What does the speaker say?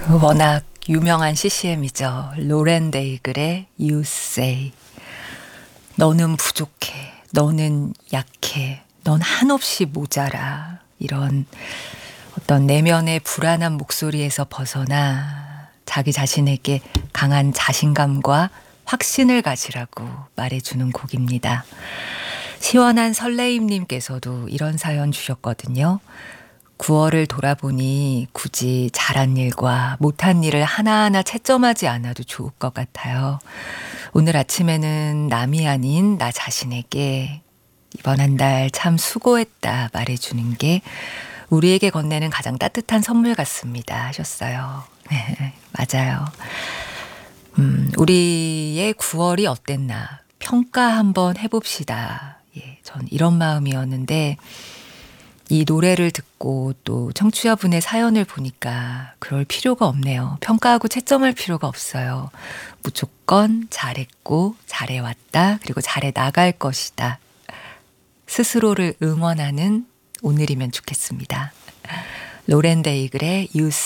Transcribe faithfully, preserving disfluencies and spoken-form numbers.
워낙 유명한 씨씨엠이죠. 로렌 데이글의 You Say. 너는 부족해. 너는 약해. 넌 한없이 모자라. 이런 어떤 내면의 불안한 목소리에서 벗어나 자기 자신에게 강한 자신감과 확신을 가지라고 말해주는 곡입니다. 시원한 설레임님께서도 이런 사연 주셨거든요. 구월을 돌아보니 굳이 잘한 일과 못한 일을 하나하나 채점하지 않아도 좋을 것 같아요. 오늘 아침에는 남이 아닌 나 자신에게 이번 한 달 참 수고했다 말해주는 게 우리에게 건네는 가장 따뜻한 선물 같습니다 하셨어요. 네, 맞아요. 음, 우리의 구월이 어땠나 평가 한번 해봅시다. 예, 전 이런 마음이었는데 이 노래를 듣고 또 청취자분의 사연을 보니까 그럴 필요가 없네요. 평가하고 채점할 필요가 없어요. 무조건 잘했고 잘해왔다. 그리고 잘해 나갈 것이다. 스스로를 응원하는 오늘이면 좋겠습니다. 로렌 데이글의 You